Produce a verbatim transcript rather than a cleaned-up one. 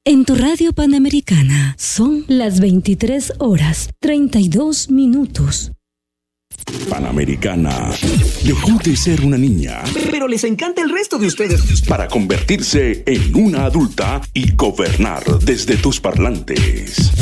En tu radio Panamericana son las veintitrés horas treinta y dos minutos. Panamericana dejó de ser una niña, pero les encanta el resto de ustedes, para convertirse en una adulta y gobernar desde tus parlantes.